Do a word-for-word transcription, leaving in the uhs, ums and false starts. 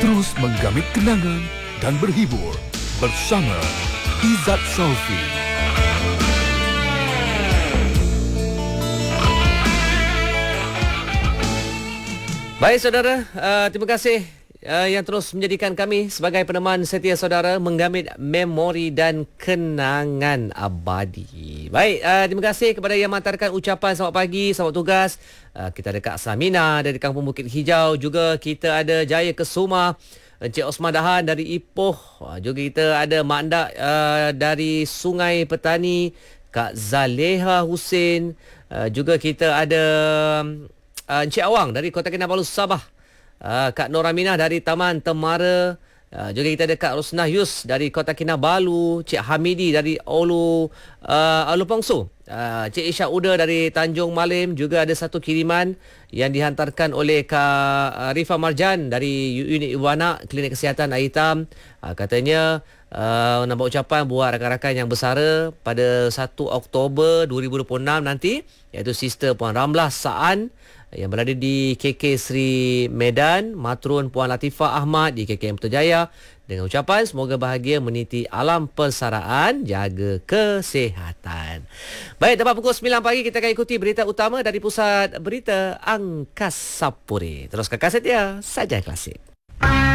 terus menggamit kenangan dan berhibur bersama Izzat Saufi. Baik saudara, uh, terima kasih uh, yang terus menjadikan kami sebagai peneman setia saudara menggamit memori dan kenangan abadi. Baik, uh, terima kasih kepada yang mengantarkan ucapan selamat pagi, selamat tugas. Uh, kita ada Kak Samina dari Kampung Bukit Hijau, juga kita ada Jaya Kesuma, Encik Osman Dahan dari Ipoh, uh, juga kita ada Mak Ndak uh, dari Sungai Petani, Kak Zaleha Hussein, uh, juga kita ada Uh, Encik Awang dari Kota Kinabalu Sabah, uh, Kak Nur Aminah dari Taman Temara, uh, juga kita ada Kak Rosnah Yus dari Kota Kinabalu, Cik Hamidi dari Ulu uh, Ulu Pongsu, uh, Cik Isyak Uda dari Tanjung Malim, juga ada satu kiriman yang dihantarkan oleh Kak uh, Rifa Marjan dari Unit Ibu Anak Klinik Kesihatan Air Hitam. Uh, katanya Uh, nampak ucapan buat rakan-rakan yang bersara pada satu Oktober dua ribu dua puluh enam nanti, iaitu Sister Puan Ramlah Saan yang berada di K K Sri Medan, Matrun Puan Latifah Ahmad di K K M Putrajaya, dengan ucapan semoga bahagia meniti alam persaraan, jaga kesihatan. Baik, tepat pukul sembilan pagi kita akan ikuti berita utama dari Pusat Berita Angkasa Puri. Terus kekal setia saja klasik.